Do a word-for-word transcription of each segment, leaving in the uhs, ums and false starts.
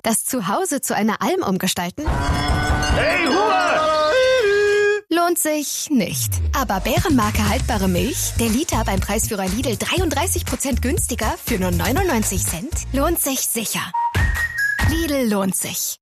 das Zuhause zu einer Alm umgestalten? Hey, Ruhe! Lohnt sich nicht. Aber Bärenmarke haltbare Milch, der Liter beim Preisführer Lidl dreiunddreißig Prozent günstiger für nur neunundneunzig Cent, lohnt sich sicher. Lidl lohnt sich.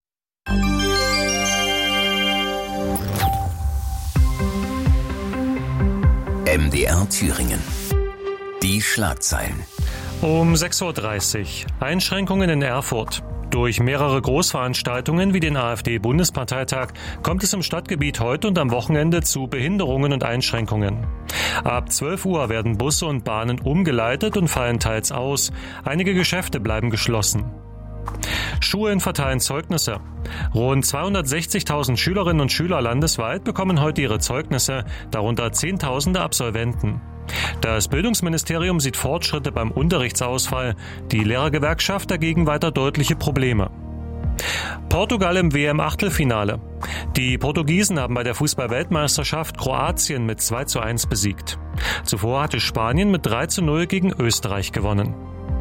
M D R Thüringen. Die Schlagzeilen. Um sechs Uhr dreißig. Einschränkungen in Erfurt. Durch mehrere Großveranstaltungen wie den AfD-Bundesparteitag kommt es im Stadtgebiet heute und am Wochenende zu Behinderungen und Einschränkungen. Ab zwölf Uhr werden Busse und Bahnen umgeleitet und fallen teils aus. Einige Geschäfte bleiben geschlossen. Schulen verteilen Zeugnisse. Rund zweihundertsechzigtausend Schülerinnen und Schüler landesweit bekommen heute ihre Zeugnisse, darunter Zehntausende Absolventen. Das Bildungsministerium sieht Fortschritte beim Unterrichtsausfall, die Lehrergewerkschaft dagegen weiter deutliche Probleme. Portugal im W M-Achtelfinale. Die Portugiesen haben bei der Fußball-Weltmeisterschaft Kroatien mit zwei zu eins besiegt. Zuvor hatte Spanien mit drei zu null gegen Österreich gewonnen.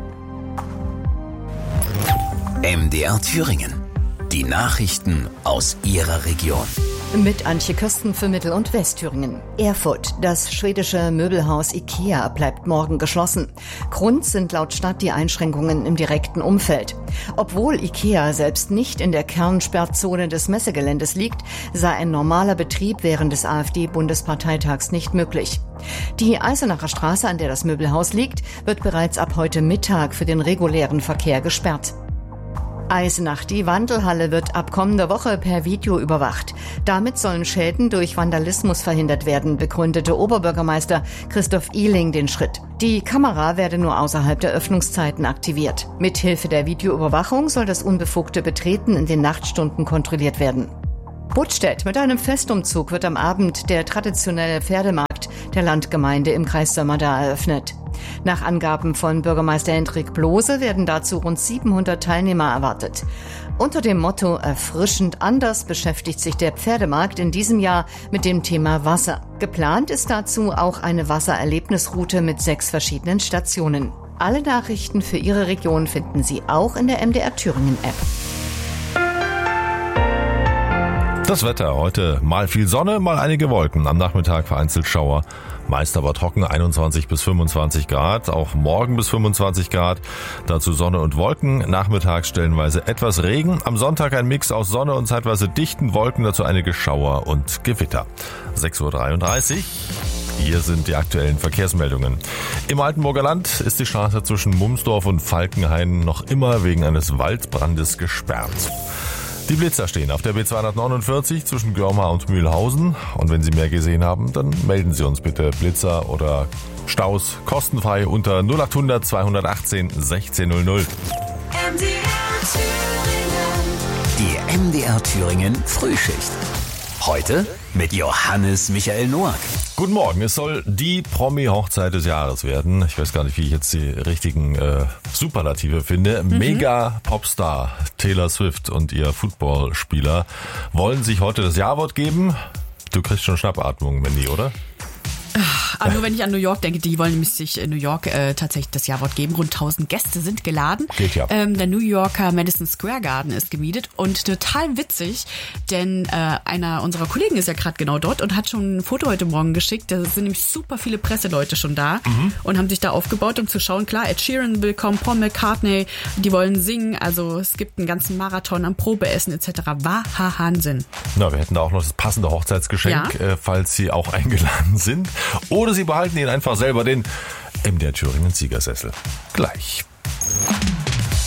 M D R Thüringen. Die Nachrichten aus Ihrer Region. Mit Antje Kirsten für Mittel- und Westthüringen. Erfurt. Das schwedische Möbelhaus Ikea bleibt morgen geschlossen. Grund sind laut Stadt die Einschränkungen im direkten Umfeld. Obwohl Ikea selbst nicht in der Kernsperrzone des Messegeländes liegt, sei ein normaler Betrieb während des AfD-Bundesparteitags nicht möglich. Die Eisenacher Straße, an der das Möbelhaus liegt, wird bereits ab heute Mittag für den regulären Verkehr gesperrt. Eisenach. Die Wandelhalle wird ab kommender Woche per Video überwacht. Damit sollen Schäden durch Vandalismus verhindert werden, begründete Oberbürgermeister Christoph Ihling den Schritt. Die Kamera werde nur außerhalb der Öffnungszeiten aktiviert. Mithilfe der Videoüberwachung soll das unbefugte Betreten in den Nachtstunden kontrolliert werden. Buttstedt. Mit einem Festumzug wird am Abend der traditionelle Pferdemarkt der Landgemeinde im Kreis Sömmerda eröffnet. Nach Angaben von Bürgermeister Hendrik Blose werden dazu rund siebenhundert Teilnehmer erwartet. Unter dem Motto Erfrischend anders beschäftigt sich der Pferdemarkt in diesem Jahr mit dem Thema Wasser. Geplant ist dazu auch eine Wassererlebnisroute mit sechs verschiedenen Stationen. Alle Nachrichten für Ihre Region finden Sie auch in der M D R Thüringen App. Das Wetter heute: mal viel Sonne, mal einige Wolken. Am Nachmittag vereinzelt Schauer. Meist aber trocken, einundzwanzig bis fünfundzwanzig Grad. Auch morgen bis fünfundzwanzig Grad. Dazu Sonne und Wolken. Nachmittags stellenweise etwas Regen. Am Sonntag ein Mix aus Sonne und zeitweise dichten Wolken. Dazu einige Schauer und Gewitter. sechs Uhr dreiunddreißig. Hier sind die aktuellen Verkehrsmeldungen. Im Altenburger Land ist die Straße zwischen Mumsdorf und Falkenhain noch immer wegen eines Waldbrandes gesperrt. Die Blitzer stehen auf der B zweihundertneunundvierzig zwischen Görmar und Mühlhausen. Und wenn Sie mehr gesehen haben, dann melden Sie uns bitte. Blitzer oder Staus kostenfrei unter null achthundert zweihundertachtzehn sechzehn null null. M D R Thüringen. Die M D R Thüringen Frühschicht. Heute mit Johannes Michael Noack. Guten Morgen, es soll die Promi-Hochzeit des Jahres werden. Ich weiß gar nicht, wie ich jetzt die richtigen äh, Superlative finde. Mhm. Mega-Popstar Taylor Swift und ihr Footballspieler wollen sich heute das Ja-Wort geben. Du kriegst schon Schnappatmung, Mandy, oder? Aber nur wenn ich an New York denke, die wollen nämlich sich in New York äh, tatsächlich das Ja-Wort geben. Rund tausend Gäste sind geladen. Geht ja. Ähm, der New Yorker Madison Square Garden ist gemietet und total witzig, denn äh, einer unserer Kollegen ist ja gerade genau dort und hat schon ein Foto heute Morgen geschickt. Da sind nämlich super viele Presseleute schon da mhm. und haben sich da aufgebaut, um zu schauen. Klar, Ed Sheeran will kommen, Paul McCartney, die wollen singen. Also es gibt einen ganzen Marathon am Probeessen et cetera. Wahnsinn. Na, wir hätten da auch noch das passende Hochzeitsgeschenk, ja? äh, falls Sie auch eingeladen sind. Oder Sie behalten Ihnen einfach selber den M D R Thüringen Siegersessel. Gleich.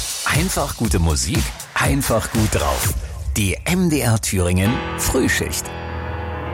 Einfach gute Musik, einfach gut drauf. Die M D R Thüringen Frühschicht.